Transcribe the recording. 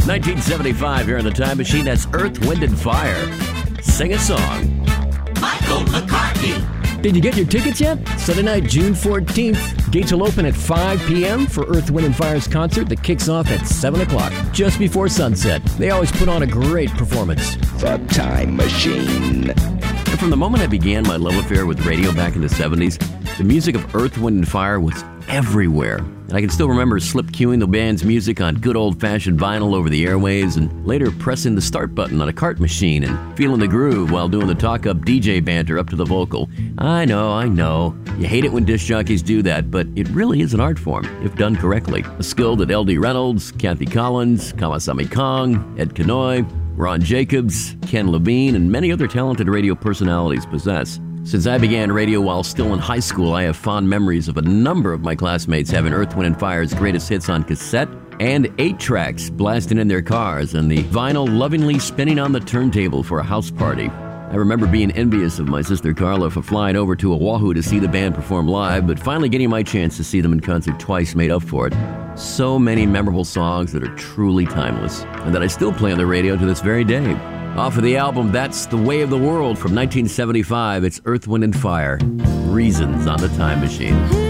1975 here on the Time Machine. That's Earth, Wind, and Fire. Sing a song. Michael McCarthy. Did you get your tickets yet? Sunday night, June 14th. Gates will open at 5 p.m. for Earth, Wind & Fire's concert that kicks off at 7 o'clock, just before sunset. They always put on a great performance. The Time Machine. And from the moment I began my love affair with radio back in the 70s, the music of Earth, Wind & Fire was everywhere. And I can still remember slip cueing the band's music on good old-fashioned vinyl over the airwaves and later pressing the start button on a cart machine and feeling the groove while doing the talk-up DJ banter up to the vocal. I know. You hate it when disc jockeys do that, but it really is an art form, if done correctly. A skill that L.D. Reynolds, Kathy Collins, Kamasami Kong, Ed Kanoy, Ron Jacobs, Ken Levine, and many other talented radio personalities possess. Since I began radio while still in high school, I have fond memories of a number of my classmates having Earth, Wind & Fire's greatest hits on cassette and 8-tracks blasting in their cars and the vinyl lovingly spinning on the turntable for a house party. I remember being envious of my sister Carla for flying over to Oahu to see the band perform live, but finally getting my chance to see them in concert twice made up for it. So many memorable songs that are truly timeless and that I still play on the radio to this very day. Off of the album That's the Way of the World from 1975, it's Earth, Wind & Fire. Reasons on the Time Machine.